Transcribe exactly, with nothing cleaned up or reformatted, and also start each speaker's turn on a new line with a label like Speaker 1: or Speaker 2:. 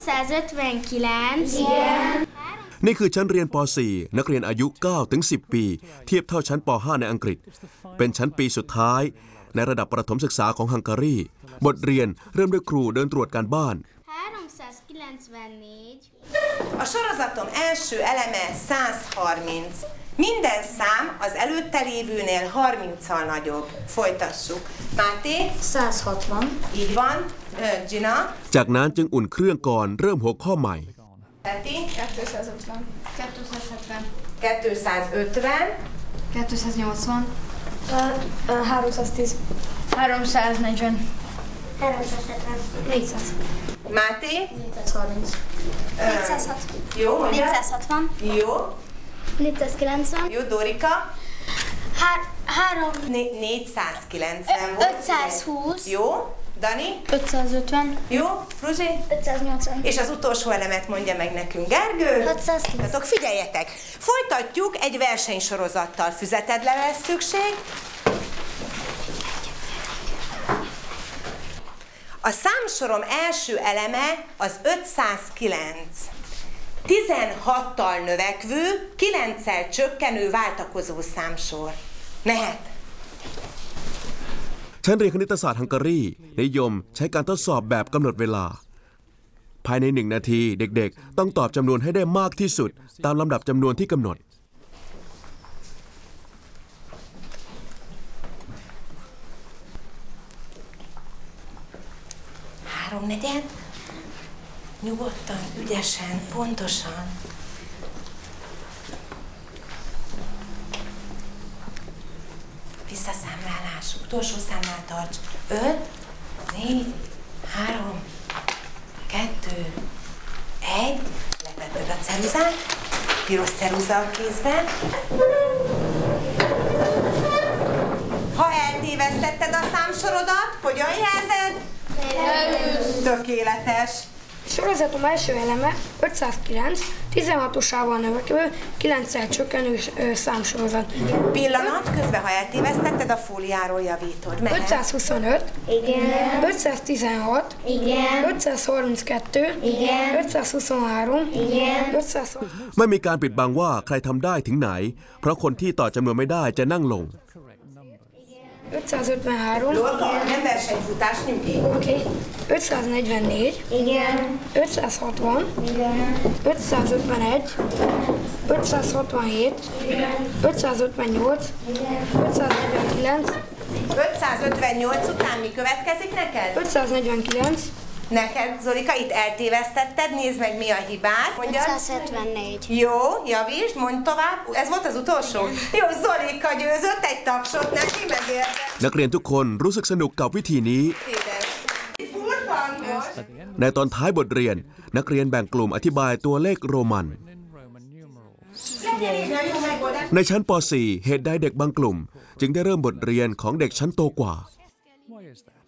Speaker 1: százötvenkilenc
Speaker 2: นี่คือชั้นเรียนป .สี่ นักเรียนอายุ เก้าถึงสิบ ปีเทียบเท่าชั้นป .ห้า ในอังกฤษเป็นชั้นปีสุดท้ายในระดับประถมศึกษาของฮังการีบทเรียนเริ่มด้วยครูเดินตรวจการบ้าน
Speaker 3: A sorozatom első eleme száz harminc. Minden szám az előtte lévőnél harminccal nagyobb. Folytassuk. Máté?
Speaker 1: száz hatvan
Speaker 3: Így van. Gina?
Speaker 2: จากนั้นจึงอุ่นเครื่องก่อนเริ่มหัวข้อใหม่
Speaker 3: Peti?
Speaker 1: kétszázötven kétszázötven
Speaker 3: kétszázötven
Speaker 1: kétszáznyolcvan háromszáztíz háromszáznegyven háromszázhetven négyszáz
Speaker 3: Máté?
Speaker 1: négyszázharminc négyszázhatvan
Speaker 3: Jó, mondja?
Speaker 1: négyszázhatvan
Speaker 3: Jó.
Speaker 1: négyszázkilencven
Speaker 3: Jó, Dorika?
Speaker 1: három
Speaker 3: Né- négyszázkilencven volt.
Speaker 1: ötszázhúsz
Speaker 3: Jó. Dani?
Speaker 1: ötszázötven
Speaker 3: Jó. Fruzsi?
Speaker 1: ötszáznyolcvan
Speaker 3: És az utolsó elemet mondja meg nekünk, Gergő.
Speaker 1: hatszáztíz
Speaker 3: Tehát figyeljetek, folytatjuk, egy versenysorozattal. Füzetedre lesz szükség. A számsorom első eleme az ötszázkilenc. tizenhattal növekvő, kilenccel csökkenő váltakozó számsor. Mehet.
Speaker 2: ชั้นเรียนคณิตศาสตร์ฮังการีนิยมใช้การทดสอบแบบกำหนดเวลาภายในหนึ่งนาทีเด็กๆต้องตอบจำนวนให้ได้มากที่สุดตามลำดับจำนวนที่กำหนด
Speaker 3: Háromnegyed. Nyugodtan, ügyesen, pontosan. Visszaszámlálás. Utolsó számnál tarts. Öt, négy, három, kettő, egy. Levetted a ceruzát. Piros ceruza a kézben. Ha eltévesztetted a számsorodat, hogyan jelzed? Tökéletes.
Speaker 4: Sorozatom első eleme ötszázkilenc, tizenhatosával növekvő, kilenccel csökkenő számsorozat.
Speaker 3: Pillanat, közben ha eltévesztetted, a fóliáról javítod. Mehet.
Speaker 4: ötszázhuszonöt,
Speaker 1: igen
Speaker 4: ötszáztizenhat,
Speaker 1: igen
Speaker 4: ötszázharminckettő,
Speaker 1: igen
Speaker 4: ötszázhuszonhárom,
Speaker 1: igen
Speaker 4: ötszázharminc.
Speaker 2: ไม่มีการปิดบังว่าใครทำได้ถึงไหนเพราะคนที่ต่อจำนวนไม่ได้จะนั่งลง
Speaker 4: ötszázötvenhárom,
Speaker 3: Dorka, nem versenyfutás, nyugi.
Speaker 4: oké, ötszáznegyvennégy,
Speaker 1: igen
Speaker 4: ötszázhatvan,
Speaker 1: igen
Speaker 4: ötszázötvenegy, ötszázhatvanhét, ötszázötvennyolc, ötszáznegyvenkilenc,
Speaker 3: ötszázötvennyolc után mi következik neked?
Speaker 4: ötszáznegyvenkilenc,
Speaker 3: Neked, Zolika, itt eltévesztetted, nézd meg mi a hibát. Mondjad.
Speaker 1: ötszázhetvennégy
Speaker 3: Jó, javítsd, mondd tovább. Ez volt az utolsó? Jó, Zolika győzött, egy tapsot neki, megérte.
Speaker 2: นักเรียนทุกคนรู้สึกสนุกกับวิธีนี้
Speaker 3: Édes. Furfangos.
Speaker 2: ในตอนท้ายบทเรียนนักเรียนแบ่งกลุ่มอธิบายตัวเลขโรมันในชั้นป .สี่ เหตุใดเด็กบางกลุ่มจึงได้เริ่มบทเรียนของเด็กชั้นโตกว่า
Speaker 5: Why is that?